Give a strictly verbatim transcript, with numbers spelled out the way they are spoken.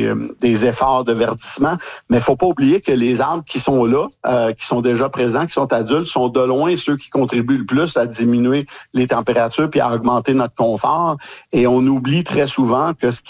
des, des efforts de verdissement. Mais il ne faut pas oublier que les arbres qui sont là, euh, qui sont déjà présents, qui sont adultes, sont de loin ceux qui contribuent le plus à diminuer les températures puis à augmenter notre confort. Et on oublie très souvent que ce